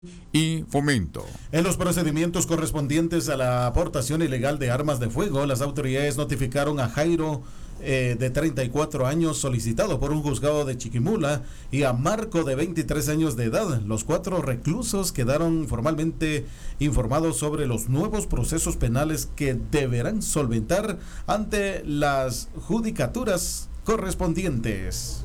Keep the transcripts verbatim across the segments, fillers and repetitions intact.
y Fomento. En los procedimientos correspondientes a la aportación ilegal de armas de fuego, las autoridades notificaron a Jairo, eh, de treinta y cuatro años, solicitado por un juzgado de Chiquimula, y a Marco, de veintitrés años de edad. Los cuatro reclusos quedaron formalmente informados sobre los nuevos procesos penales que deberán solventar ante las judicaturas correspondientes.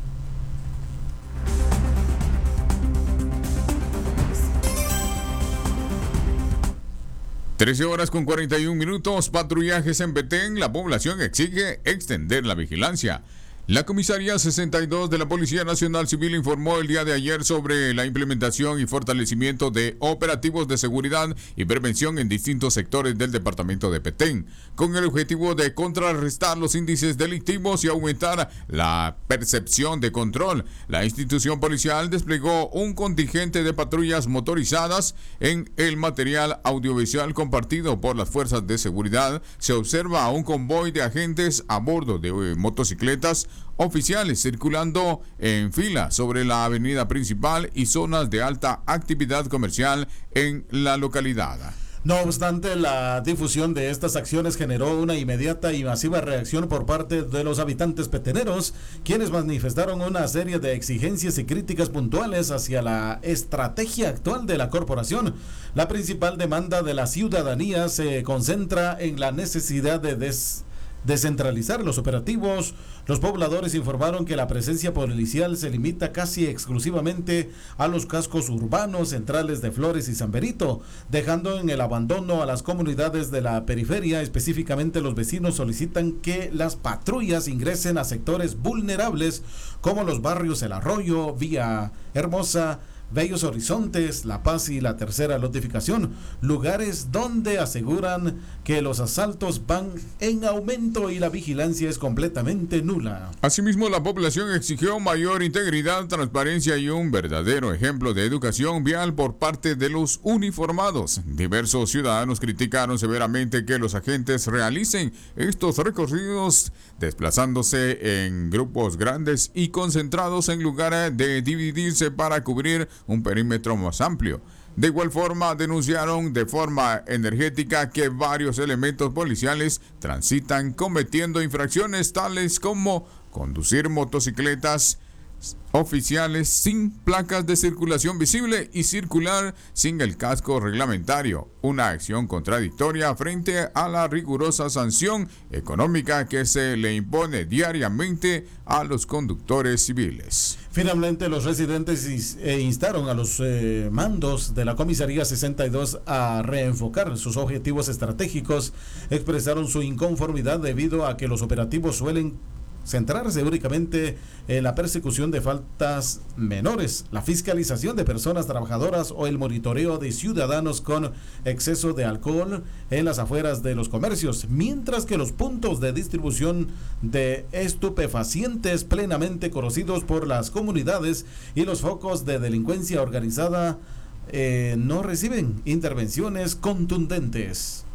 trece horas con cuarenta y un minutos, patrullajes en Petén. La población exige extender la vigilancia. La Comisaría sesenta y dos de la Policía Nacional Civil informó el día de ayer sobre la implementación y fortalecimiento de operativos de seguridad y prevención en distintos sectores del departamento de Petén, con el objetivo de contrarrestar los índices delictivos y aumentar la percepción de control. La institución policial desplegó un contingente de patrullas motorizadas. En el material audiovisual compartido por las fuerzas de seguridad se observa a un convoy de agentes a bordo de eh, motocicletas oficiales circulando en fila sobre la avenida principal y zonas de alta actividad comercial en la localidad. No obstante, la difusión de estas acciones generó una inmediata y masiva reacción por parte de los habitantes peteneros, quienes manifestaron una serie de exigencias y críticas puntuales hacia la estrategia actual de la corporación. La principal demanda de la ciudadanía se concentra en la necesidad de des descentralizar los operativos. Los pobladores informaron que la presencia policial se limita casi exclusivamente a los cascos urbanos centrales de Flores y San Benito, dejando en el abandono a las comunidades de la periferia. Específicamente, los vecinos solicitan que las patrullas ingresen a sectores vulnerables como los barrios El Arroyo, Villa Hermosa, Bellos Horizontes, La Paz y La Tercera Notificación, lugares donde aseguran que los asaltos van en aumento y la vigilancia es completamente nula. Asimismo, la población exigió mayor integridad, transparencia y un verdadero ejemplo de educación vial por parte de los uniformados. Diversos ciudadanos criticaron severamente que los agentes realicen estos recorridos desplazándose en grupos grandes y concentrados en lugar de dividirse para cubrir un perímetro más amplio. De igual forma, denunciaron de forma energética que varios elementos policiales transitan cometiendo infracciones tales como conducir motocicletas oficiales sin placas de circulación visible y circular sin el casco reglamentario, una acción contradictoria frente a la rigurosa sanción económica que se le impone diariamente a los conductores civiles. Finalmente, los residentes instaron a los eh, mandos de la Comisaría sesenta y dos a reenfocar sus objetivos estratégicos. Expresaron su inconformidad debido a que los operativos suelen centrarse únicamente en la persecución de faltas menores, la fiscalización de personas trabajadoras o el monitoreo de ciudadanos con exceso de alcohol en las afueras de los comercios, mientras que los puntos de distribución de estupefacientes plenamente conocidos por las comunidades y los focos de delincuencia organizada eh, no reciben intervenciones contundentes.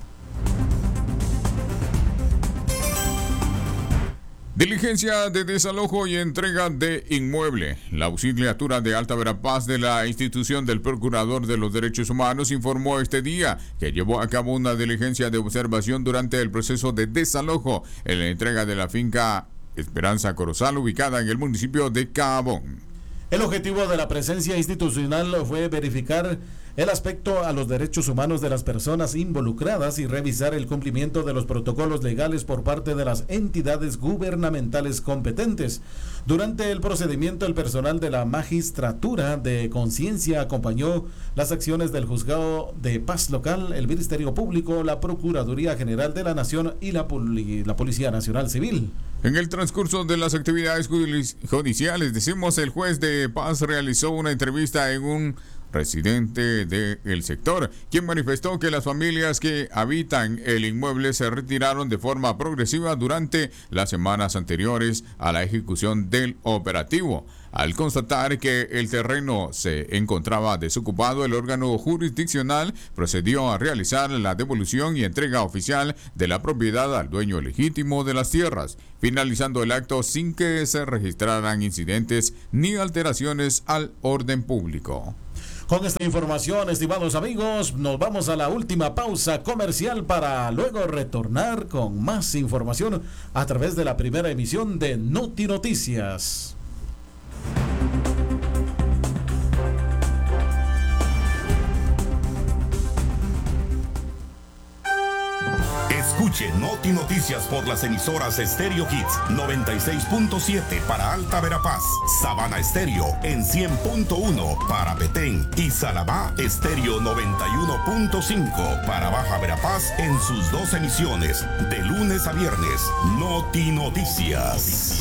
Diligencia de desalojo y entrega de inmueble. La auxiliatura de Alta Verapaz de la institución del Procurador de los Derechos Humanos informó este día que llevó a cabo una diligencia de observación durante el proceso de desalojo en la entrega de la finca Esperanza Corozal, ubicada en el municipio de Cabón. El objetivo de la presencia institucional fue verificar el aspecto a los derechos humanos de las personas involucradas y revisar el cumplimiento de los protocolos legales por parte de las entidades gubernamentales competentes. Durante el procedimiento, el personal de la Magistratura de Conciencia acompañó las acciones del Juzgado de Paz Local, el Ministerio Público, la Procuraduría General de la Nación y la, Poli- la Policía Nacional Civil. En el transcurso de las actividades judiciales, decimos, el juez de paz realizó una entrevista en un residente del sector, quien manifestó que las familias que habitan el inmueble se retiraron de forma progresiva durante las semanas anteriores a la ejecución del operativo. Al constatar que el terreno se encontraba desocupado, el órgano jurisdiccional procedió a realizar la devolución y entrega oficial de la propiedad al dueño legítimo de las tierras, finalizando el acto sin que se registraran incidentes ni alteraciones al orden público. Con esta información, estimados amigos, nos vamos a la última pausa comercial para luego retornar con más información a través de la primera emisión de Noti Noticias. Escuche Noti Noticias por las emisoras Stereo Hits noventa y seis punto siete para Alta Verapaz, Sabana Estéreo en cien punto uno para Petén y Salamá Estéreo noventa y uno punto cinco para Baja Verapaz en sus dos emisiones de lunes a viernes. Noti Noticias.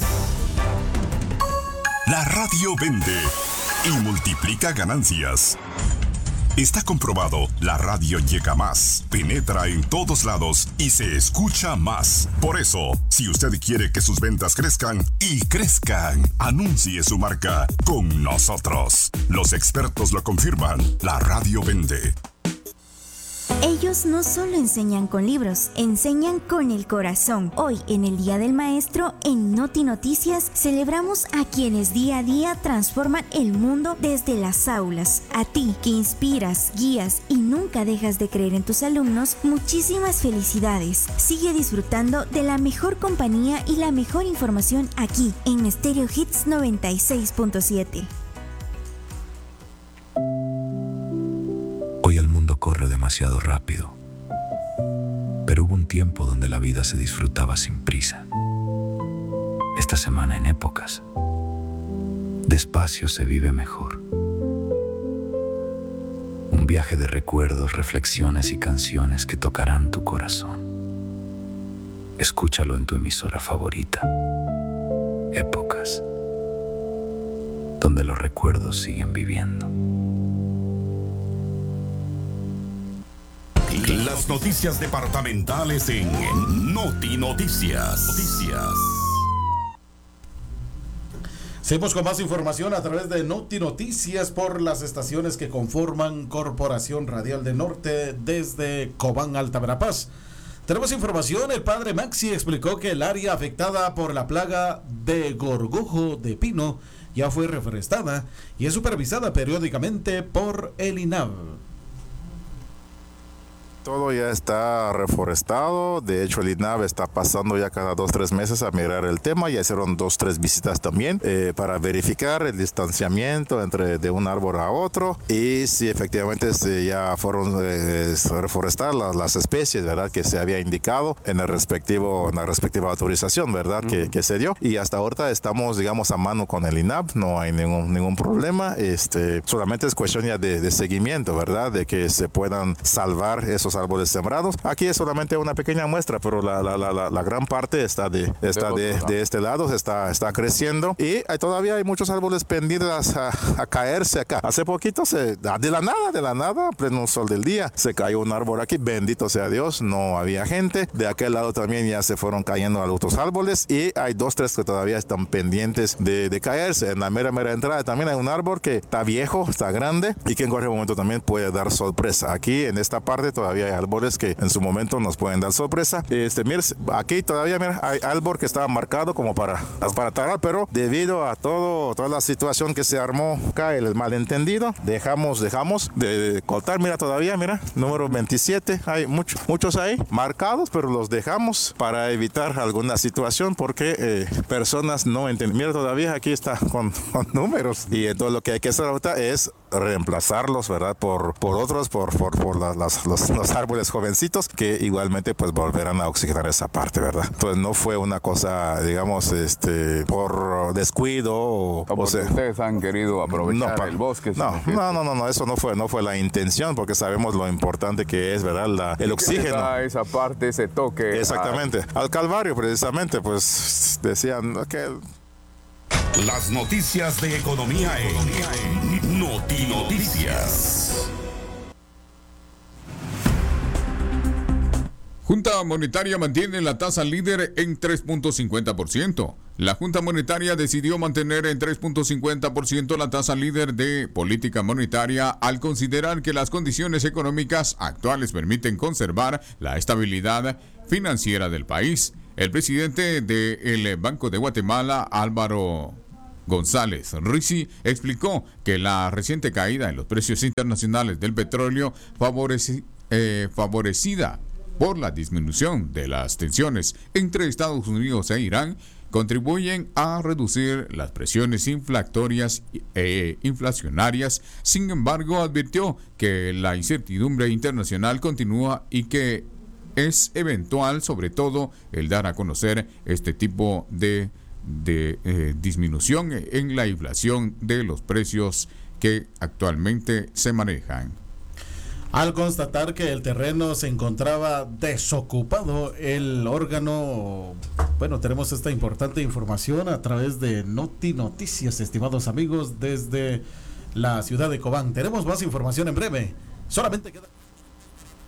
La radio vende y multiplica ganancias. Está comprobado, la radio llega más, penetra en todos lados y se escucha más. Por eso, si usted quiere que sus ventas crezcan y crezcan, anuncie su marca con nosotros. Los expertos lo confirman, la radio vende. Ellos no solo enseñan con libros, enseñan con el corazón. Hoy, en el Día del Maestro, en Noti Noticias, celebramos a quienes día a día transforman el mundo desde las aulas. A ti, que inspiras, guías y nunca dejas de creer en tus alumnos, muchísimas felicidades. Sigue disfrutando de la mejor compañía y la mejor información aquí, en Stereo Hits noventa y seis punto siete. Hoy el mundo corre demasiado rápido, pero hubo un tiempo donde la vida se disfrutaba sin prisa. Esta semana en Épocas, despacio se vive mejor. Un viaje de recuerdos, reflexiones y canciones que tocarán tu corazón. Escúchalo en tu emisora favorita. Épocas, donde los recuerdos siguen viviendo. Las noticias departamentales en Noti Noticias. Noticias. Seguimos con más información a través de Noti Noticias por las estaciones que conforman Corporación Radial del Norte desde Cobán, Alta Verapaz. Tenemos información, el padre Maxi explicó que el área afectada por la plaga de gorgojo de pino ya fue reforestada y es supervisada periódicamente por el I N A V. Todo ya está reforestado, de hecho el I N A V está pasando ya cada dos, tres meses a mirar el tema, ya hicieron dos, tres visitas también eh, para verificar el distanciamiento entre de un árbol a otro y si efectivamente se ya fueron eh, reforestadas las, las especies, ¿verdad? Que se había indicado en el respectivo, en la respectiva autorización, ¿verdad? Uh-huh. que, que se dio y hasta ahorita estamos, digamos, a mano con el I N A V, no hay ningún, ningún problema, este, solamente es cuestión ya de, de seguimiento, ¿verdad? De que se puedan salvar esos árboles sembrados. Aquí es solamente una pequeña muestra, pero la, la, la, la gran parte está de, está de, de este lado, está, está creciendo y hay, todavía hay muchos árboles pendientes a, a caerse acá. Hace poquito, se, de la nada, de la nada, pleno sol del día, se cayó un árbol aquí, bendito sea Dios, no había gente. De aquel lado también ya se fueron cayendo otros árboles y hay dos, tres que todavía están pendientes de, de caerse. En la mera, mera entrada también hay un árbol que está viejo, está grande y que en cualquier momento también puede dar sorpresa. Aquí en esta parte todavía hay árboles que en su momento nos pueden dar sorpresa. Este, mira, aquí todavía mira, hay árbol que estaba marcado como para, para talar, pero debido a todo, toda la situación que se armó acá, el malentendido, dejamos, dejamos de, de cortar. Mira, todavía, mira, número veintisiete, hay mucho, muchos ahí marcados, pero los dejamos para evitar alguna situación porque eh, personas no entienden. Mira, todavía aquí está con, con números y entonces lo que hay que hacer ahorita es reemplazarlos, ¿verdad? Por, por otros, por, por, por las, las, los, los árboles jovencitos que igualmente pues volverán a oxigenar esa parte, ¿verdad? Entonces no fue una cosa, digamos, este, por descuido o, o, o sea, ustedes han querido aprovechar no, el bosque. No, no, no, no, no, eso no fue, no fue la intención porque sabemos lo importante que es, ¿verdad? La, el oxígeno. Da esa parte, ese toque. Exactamente. A... Al Calvario, precisamente, pues decían que... Las noticias de economía en Noti Noticias. Junta Monetaria mantiene la tasa líder en tres punto cincuenta por ciento. La Junta Monetaria decidió mantener en tres punto cincuenta por ciento la tasa líder de política monetaria al considerar que las condiciones económicas actuales permiten conservar la estabilidad financiera del país. El presidente del Banco de Guatemala, Álvaro González Rizzi explicó que la reciente caída en los precios internacionales del petróleo favoreci, eh, favorecida por la disminución de las tensiones entre Estados Unidos e Irán contribuyen a reducir las presiones inflatorias e inflacionarias. Sin embargo, advirtió que la incertidumbre internacional continúa y que es eventual, sobre todo, el dar a conocer este tipo de, de eh, disminución en la inflación de los precios que actualmente se manejan. Al constatar que el terreno se encontraba desocupado, el órgano, bueno, tenemos esta importante información a través de Noti Noticias, estimados amigos, desde la ciudad de Cobán. Tenemos más información en breve. Solamente queda...